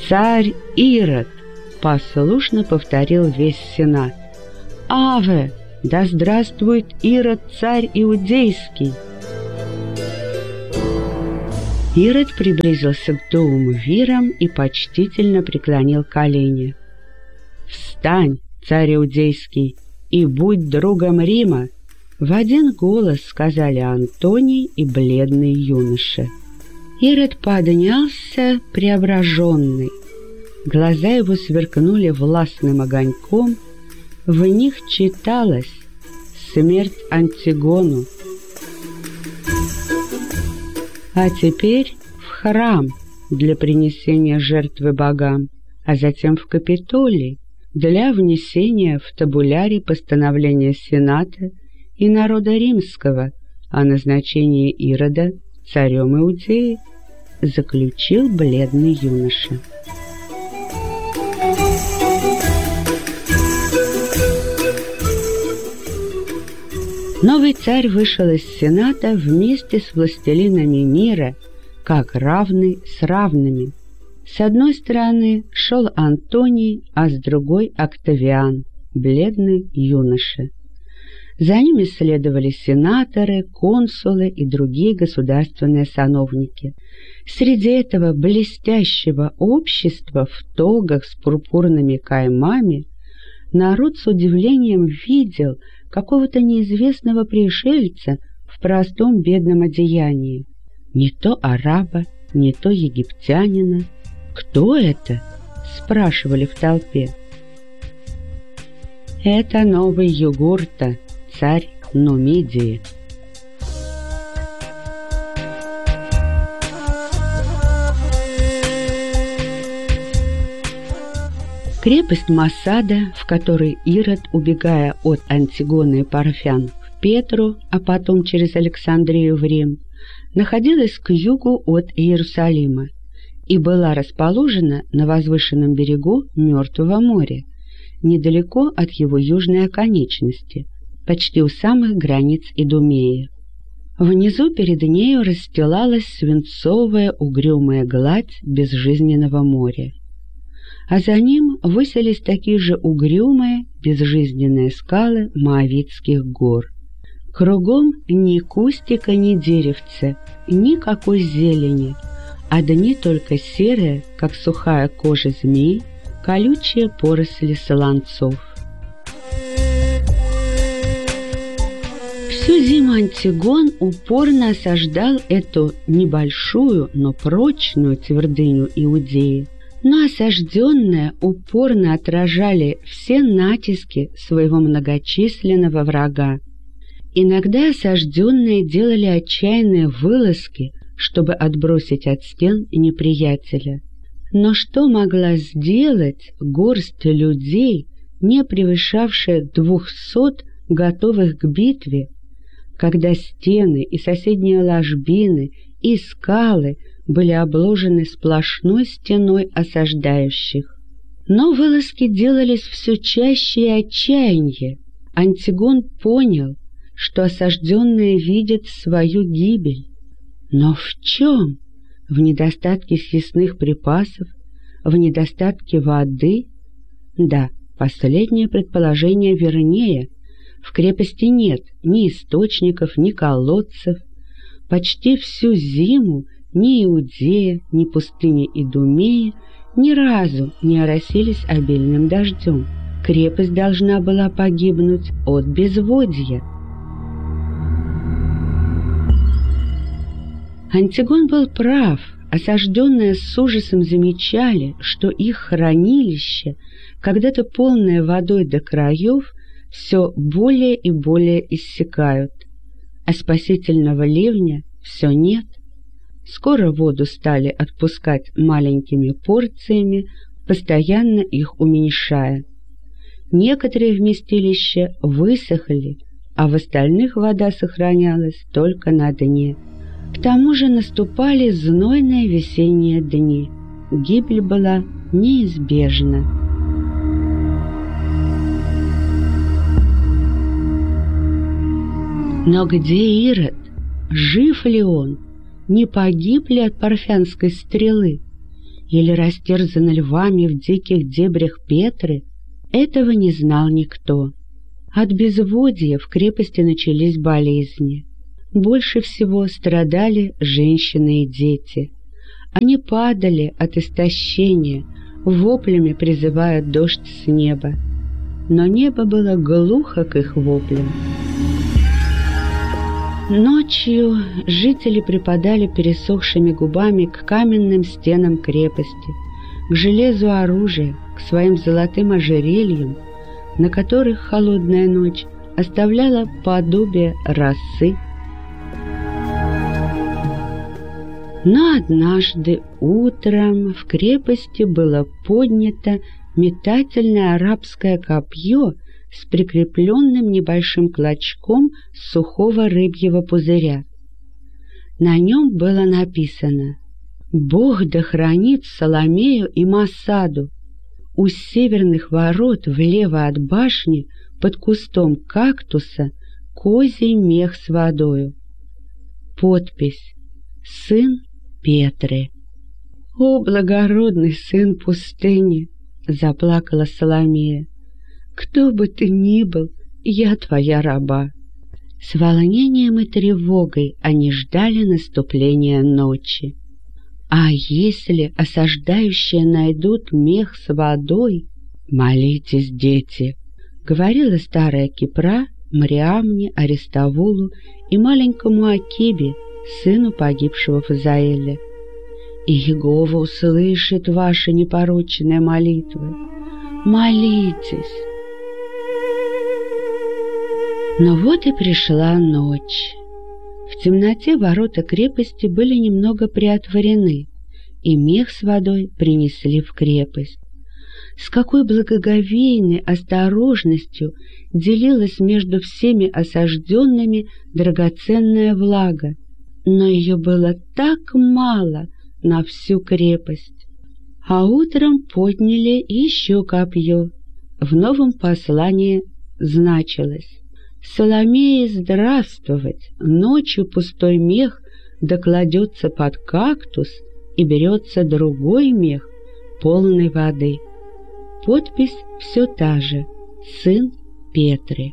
«Царь Ирод!» — послушно повторил весь сенат. «Аве! Да здравствует Ирод, царь иудейский!» Ирод приблизился к дуумвирам и почтительно преклонил колени. «Встань, царь иудейский, и будь другом Рима!» В один голос сказали Антоний и бледный юноша. Ирод поднялся преображенный. Глаза его сверкнули властным огоньком, в них читалось «Смерть Антигону». А теперь в храм для принесения жертвы богам, а затем в Капитолий для внесения в табуляре постановления Сената и народа римского о назначении Ирода царем Иудеи, заключил бледный юноша. Новый царь вышел из Сената вместе с властелинами мира, как равный с равными. С одной стороны шел Антоний, а с другой Октавиан, бледный юноша. За ними следовали сенаторы, консулы и другие государственные сановники. Среди этого блестящего общества в тогах с пурпурными каймами народ с удивлением видел какого-то неизвестного пришельца в простом бедном одеянии. Не то араба, не то египтянина. «Кто это?» — спрашивали в толпе. «Это новый Югурта, царь Нумидии». Крепость Массада, в которой Ирод, убегая от Антигоны и Парфян в Петру, а потом через Александрию в Рим, находилась к югу от Иерусалима и была расположена на возвышенном берегу Мертвого моря, недалеко от его южной оконечности, почти у самых границ Идумеи. Внизу перед нею расстилалась свинцовая угрюмая гладь безжизненного моря, а за ним высились такие же угрюмые безжизненные скалы Моавитских гор. Кругом ни кустика, ни деревца, никакой зелени, одни только серые, как сухая кожа змеи, колючие поросли солонцов. Всю зиму Антигон упорно осаждал эту небольшую, но прочную твердыню Иудеи, но осажденные упорно отражали все натиски своего многочисленного врага. Иногда осажденные делали отчаянные вылазки, чтобы отбросить от стен неприятеля. Но что могла сделать горсть людей, не превышавшая 200, готовых к битве, когда стены и соседние ложбины и скалы были обложены сплошной стеной осаждающих? Но вылазки делались все чаще и отчаяннее. Антигон понял, что осажденные видят свою гибель. Но в чем? В недостатке съестных припасов, в недостатке воды? Да, последнее предположение вернее. В крепости нет ни источников, ни колодцев. Почти всю зиму ни Иудея, ни пустыня Идумеи ни разу не оросились обильным дождем. Крепость должна была погибнуть от безводья. Антигон был прав. Осажденные с ужасом замечали, что их хранилища, когда-то полные водой до краев, все более и более иссякают, а спасительного ливня все нет. Скоро воду стали отпускать маленькими порциями, постоянно их уменьшая. Некоторые вместилища высохли, а в остальных вода сохранялась только на дне. К тому же наступали знойные весенние дни. Гибель была неизбежна. Но где Ирод? Жив ли он? Не погиб ли от парфянской стрелы? или растерзана львами в диких дебрях Петры, этого не знал никто. От безводья в крепости начались болезни. Больше всего страдали женщины и дети. Они падали от истощения, воплями призывая дождь с неба. Но небо было глухо к их воплям. Ночью жители припадали пересохшими губами к каменным стенам крепости, к железу оружия, к своим золотым ожерельям, на которых холодная ночь оставляла подобие росы. Но однажды утром в крепости было поднято метательное арабское копье с прикрепленным небольшим клочком сухого рыбьего пузыря. На нем было написано: «Бог да хранит Соломею и Масаду». У северных ворот влево от башни под кустом кактуса козий мех с водою. Подпись: «Сын Петры». «О, благородный сын пустыни!» — заплакала Соломея. «Кто бы ты ни был, я твоя раба». С волнением и тревогой они ждали наступления ночи. А если осаждающие найдут мех с водой? «Молитесь, дети», — говорила старая Кипра Мариамне, Аристовулу и маленькому Акибе, сыну погибшего Фазаэля. «И Егова услышит ваши непорочные молитвы. Молитесь». Но вот и пришла ночь. В темноте ворота крепости были немного приотворены, и мех с водой принесли в крепость. С какой благоговейной осторожностью делилась между всеми осажденными драгоценная влага, но ее было так мало на всю крепость. А утром подняли еще копье. В новом послании значилось: «Соломее здравствовать! Ночью пустой мех докладется под кактус, и берется другой мех, полный воды». Подпись все та же: «Сын Петры».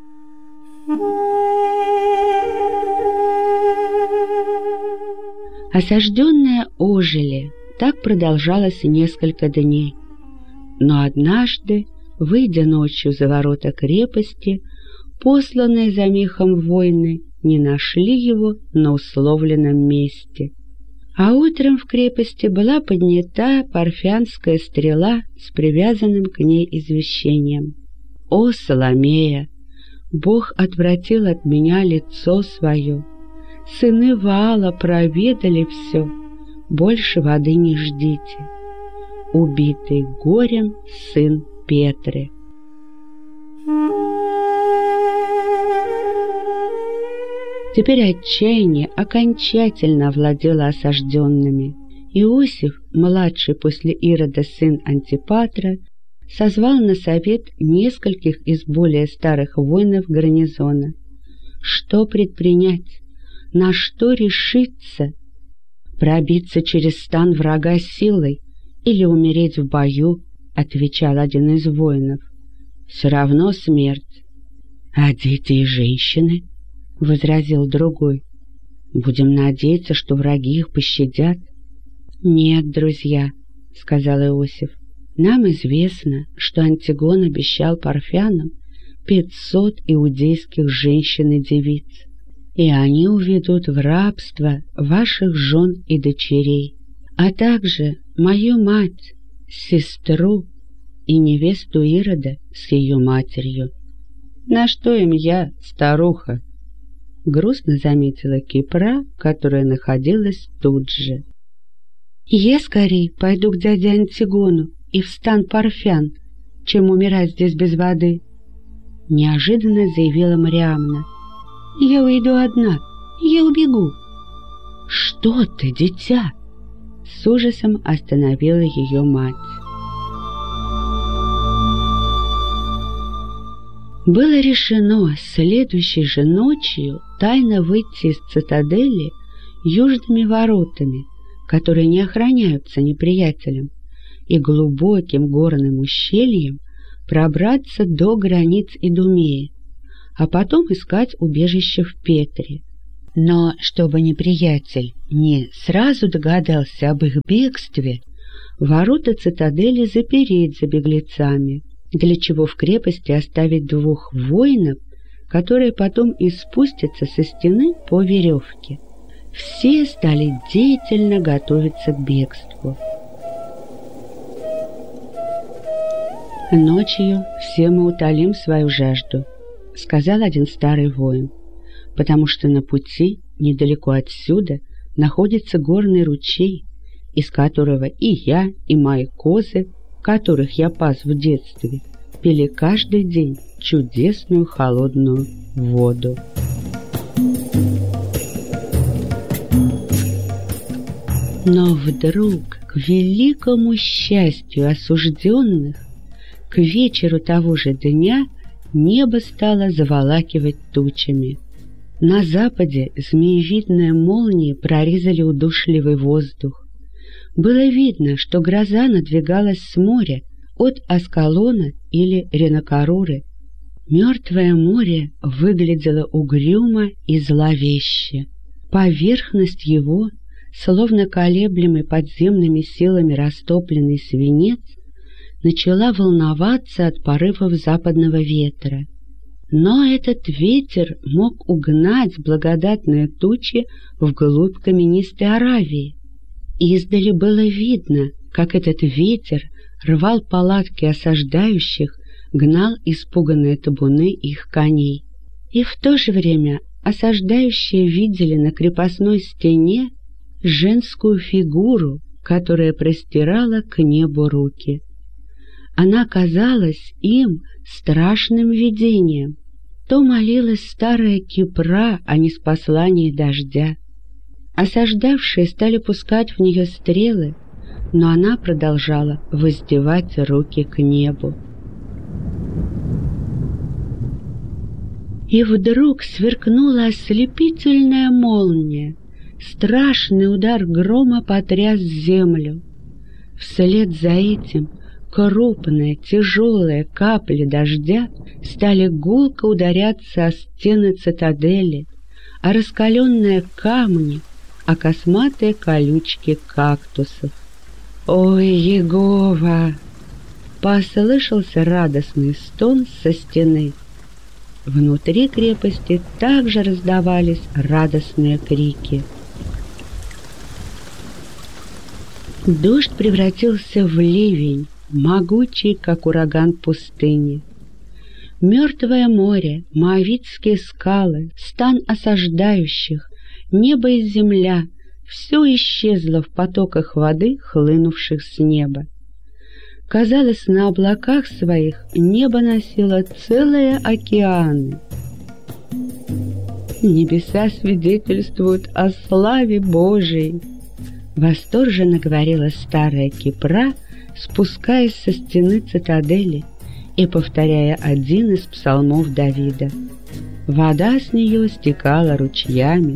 Осажденные ожили. Так продолжалось несколько дней. Но однажды, выйдя ночью за ворота крепости, посланные за мехом воины не нашли его на условленном месте. А утром в крепости была поднята парфянская стрела с привязанным к ней извещением: «О, Соломея! Бог отвратил от меня лицо свое. Сыны Ваала проведали все, больше воды не ждите. Убитый горем сын Петры». Теперь отчаяние окончательно овладело осажденными. Иосиф, младший после Ирода сын Антипатра, созвал на совет нескольких из более старых воинов гарнизона. Что предпринять? На что решиться? Пробиться через стан врага силой или умереть в бою, отвечал один из воинов. Все равно смерть. А дети и женщины? Возразил другой. Будем надеяться, что враги их пощадят. Нет, друзья, сказал Иосиф, нам известно, что Антигон обещал парфянам 500 иудейских женщин и девиц, и они уведут в рабство ваших жен и дочерей, а также мою мать, сестру и невесту Ирода с ее матерью. На что им я, старуха? Грустно заметила Кипра, которая находилась тут же. Я скорей пойду к дяде Антигону и в стан Парфян, чем умирать здесь без воды, неожиданно заявила Мариамна. Я уйду одна, я убегу. Что ты, дитя? С ужасом остановила ее мать. Было решено следующей же ночью тайно выйти из цитадели южными воротами, которые не охраняются неприятелем, и глубоким горным ущельем пробраться до границ Идумеи, а потом искать убежище в Петре. Но чтобы неприятель не сразу догадался об их бегстве, ворота цитадели запереть за беглецами, для чего в крепости оставить 2 воинов, которые потом и спустятся со стены по веревке. Все стали деятельно готовиться к бегству. «Ночью все мы утолим свою жажду», — сказал один старый воин, «потому что на пути, недалеко отсюда, находится горный ручей, из которого и я, и мои козы, которых я пас в детстве, пили каждый день чудесную холодную воду». Но вдруг, к великому счастью осужденных, к вечеру того же дня небо стало заволакивать тучами. На западе змеевидные молнии прорезали удушливый воздух. Было видно, что гроза надвигалась с моря от Аскалона или Ренакаруры. Мертвое море выглядело угрюмо и зловеще. Поверхность его, словно колеблемый подземными силами растопленный свинец, начала волноваться от порывов западного ветра. Но этот ветер мог угнать благодатные тучи вглубь каменистой Аравии. Издали было видно, как этот ветер рвал палатки осаждающих, гнал испуганные табуны их коней. И в то же время осаждающие видели на крепостной стене женскую фигуру, которая простирала к небу руки. Она казалась им страшным видением. То молилась старая Кипра о ниспослании дождя. Осаждавшие стали пускать в нее стрелы, но она продолжала воздевать руки к небу. И вдруг сверкнула ослепительная молния. Страшный удар грома потряс землю. Вслед за этим крупные тяжелые капли дождя стали гулко ударяться о стены цитадели, о раскаленные камни, о косматые колючки кактусов. «Ой, Егова!» — послышался радостный стон со стены. Внутри крепости также раздавались радостные крики. Дождь превратился в ливень, могучий, как ураган пустыни. Мертвое море, моавитские скалы, стан осаждающих, небо и земля — все исчезло в потоках воды, хлынувших с неба. Казалось, на облаках своих небо носило целые океаны. «Небеса свидетельствуют о славе Божией», — восторженно говорила старая Кипра, спускаясь со стены цитадели и повторяя один из псалмов Давида. Вода с нее стекала ручьями.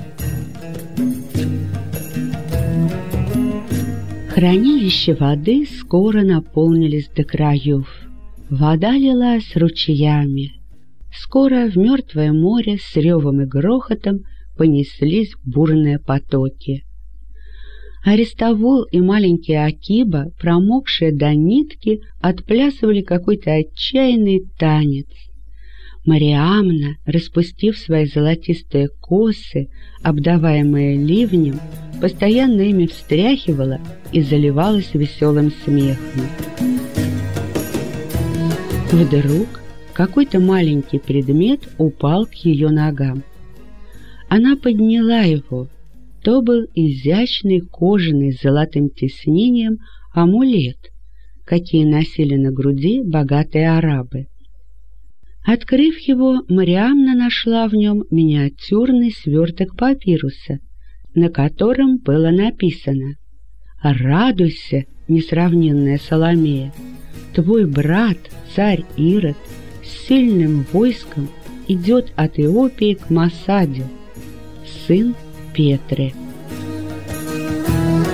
Хранилища воды скоро наполнились до краев. Вода лилась ручьями. Скоро в мертвое море с ревом и грохотом понеслись бурные потоки. Аристовул и маленький Акиба, промокшие до нитки, отплясывали какой-то отчаянный танец. Мариамна, распустив свои золотистые косы, обдаваемые ливнем, постоянно ими встряхивала и заливалась веселым смехом. Вдруг какой-то маленький предмет упал к ее ногам. Она подняла его. То был изящный кожаный с золотым тиснением амулет, какие носили на груди богатые арабы. Открыв его, Мариамна нашла в нем миниатюрный сверток папируса, на котором было написано: «Радуйся, несравненная Соломея, твой брат, царь Ирод, с сильным войском идет от Иопии к Масаде, сын Петре».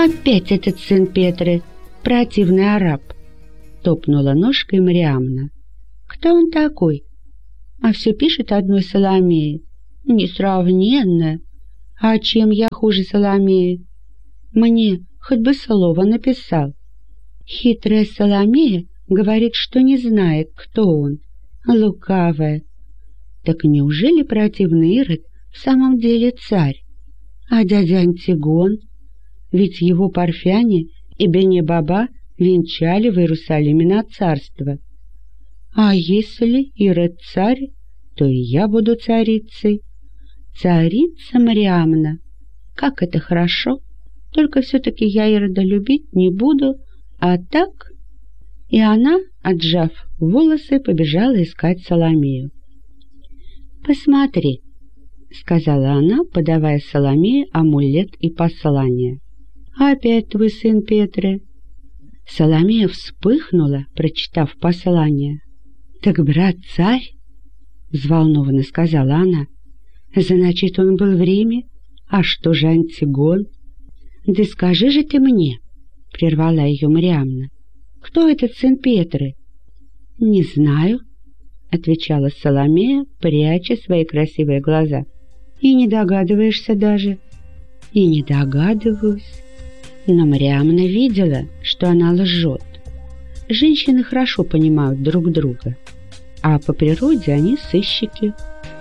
«Опять этот сын Петры, противный араб!» — топнула ножкой Мариамна. «Кто он такой? А все пишет одной Соломее. Несравненно. А чем я хуже Соломеи? Мне хоть бы слово написал. Хитрая Соломея говорит, что не знает, кто он. Лукавая. Так неужели противный Ирод в самом деле царь? А дядя Антигон? Ведь его парфяне и Бене-Баба венчали в Иерусалиме на царство. А если Ирод царь, то и я буду царицей. Царица Мариамна. Как это хорошо! Только все-таки я Ирода любить не буду, а так...» И она, отжав волосы, побежала искать Соломею. «Посмотри», — сказала она, подавая Соломее амулет и послание. «Опять твой сын Петры». Соломея вспыхнула, прочитав послание. «Так брат царь?» — взволнованно сказала она. «Значит, он был в Риме? А что же Антигон?» «Да скажи же ты мне», — прервала ее Мариамна, — «кто этот сын Петры?» «Не знаю», — отвечала Соломея, пряча свои красивые глаза. «И не догадываешься даже?» «И не догадываюсь». Но Мариамна видела, что она лжет. Женщины хорошо понимают друг друга, а по природе они сыщики.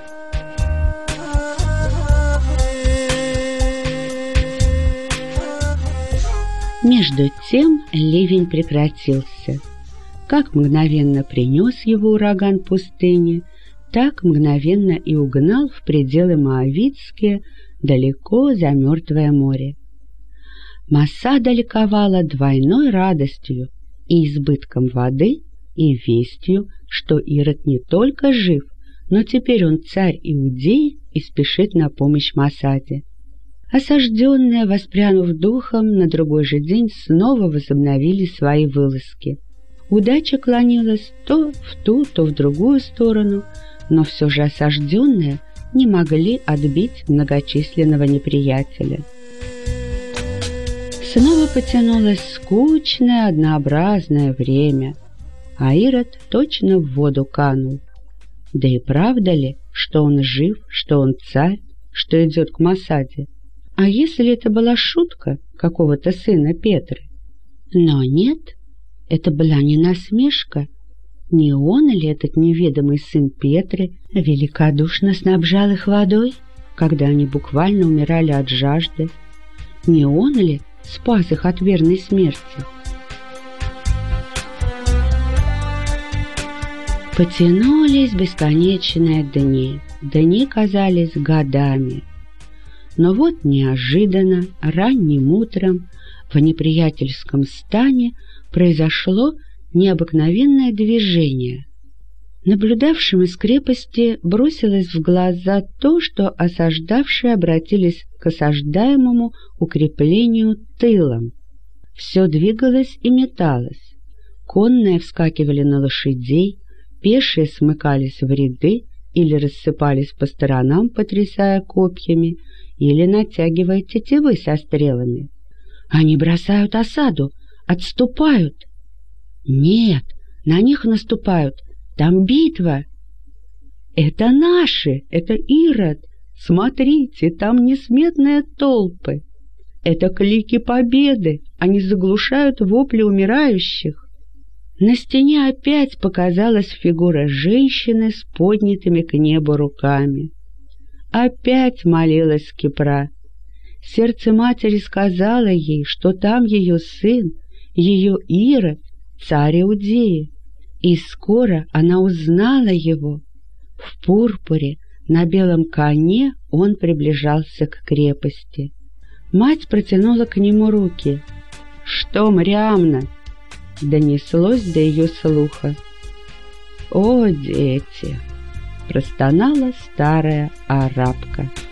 Между тем ливень прекратился. Как мгновенно принес его ураган пустыни, так мгновенно и угнал в пределы Моавитские, далеко за Мертвое море. Масада ликовала двойной радостью и избытком воды, и вестью, что Ирод не только жив, но теперь он царь Иудеи и спешит на помощь Масаде. Осажденные, воспрянув духом, на другой же день снова возобновили свои вылазки. Удача клонилась то в ту, то в другую сторону, но все же осажденные не могли отбить многочисленного неприятеля. Снова потянулось скучное, однообразное время, а Ирод точно в воду канул. Да и правда ли, что он жив, что он царь, что идет к Масаде? А если это была шутка какого-то сына Петры? Но нет, это была не насмешка. Не он ли этот неведомый сын Петры великодушно снабжал их водой, когда они буквально умирали от жажды? Не он ли спас их от верной смерти? Потянулись бесконечные дни. Дни казались годами. Но вот неожиданно, ранним утром, в неприятельском стане произошло необыкновенное движение. Наблюдавшим из крепости бросилось в глаза то, что осаждавшие обратились к осаждаемому укреплению тылом. Все двигалось и металось. Конные вскакивали на лошадей, пешие смыкались в ряды или рассыпались по сторонам, потрясая копьями, или натягивая тетивы со стрелами. Они бросают осаду, отступают. Нет, на них наступают, там битва. Это наши, это Ирод. Смотрите, там несметные толпы. Это клики победы, они заглушают вопли умирающих. На стене опять показалась фигура женщины с поднятыми к небу руками. Опять молилась Кипра. Сердце матери сказало ей, что там ее сын, ее Ирод, царь Иудеи. И скоро она узнала его. В пурпуре, на белом коне он приближался к крепости. Мать протянула к нему руки. «Что, Мариамна?» — донеслось до ее слуха. «О, дети!» — простонала старая арабка.